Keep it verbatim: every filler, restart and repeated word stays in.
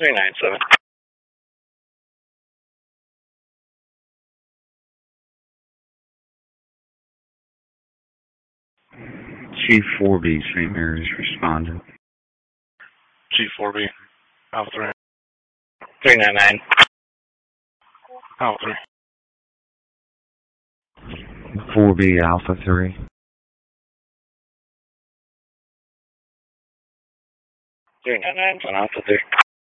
three nine seven. Chief four B, Saint Mary's responded. Chief four B, Alpha three. three nine nine. Alpha three. four B, Alpha three. three nine nine, Alpha three.